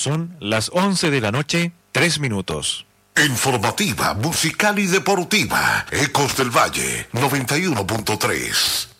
Son las 11 de la noche, 3 minutos. Informativa, musical y deportiva. Ecos del Valle, 91.3.